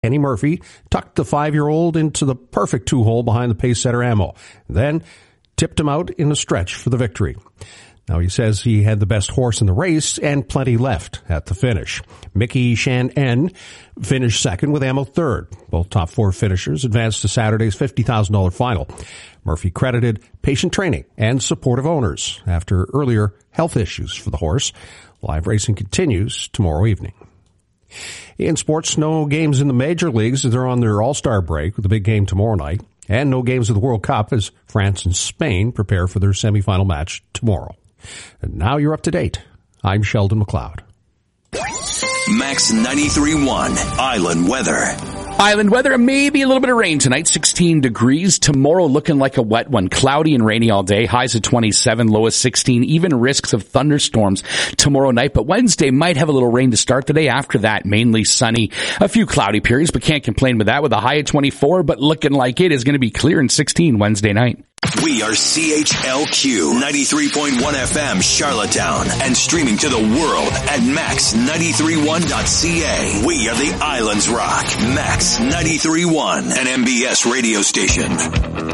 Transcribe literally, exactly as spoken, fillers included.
Kenny Murphy tucked the five-year-old into the perfect two-hole behind the pace setter Amo, then tipped him out in the stretch for the victory. Now, he says he had the best horse in the race and plenty left at the finish. Mickey Shan En finished second with Amo third. Both top four finishers advanced to Saturday's fifty thousand dollars final. Murphy credited patient training and supportive owners after earlier health issues for the horse. Live racing continues tomorrow evening. In sports, no games in the major leagues as they're on their all-star break with the big game tomorrow night, and no games of the World Cup as France and Spain prepare for their semifinal match tomorrow. And now you're up to date. I'm Sheldon McLeod. Max ninety-three point one Island Weather. Island weather, maybe a little bit of rain tonight, sixteen degrees. Tomorrow looking like a wet one. Cloudy and rainy all day. Highs of twenty-seven, lowest sixteen. Even risks of thunderstorms tomorrow night. But Wednesday might have a little rain to start the day. After that, mainly sunny. A few cloudy periods, but can't complain with that with a high of twenty-four. But looking like it is going to be clear in sixteen Wednesday night. We are C H L Q ninety-three point one F M Charlottetown and streaming to the world at max nine three one dot c a. We are the Islands Rock. Max ninety-three point one, an M B S radio station.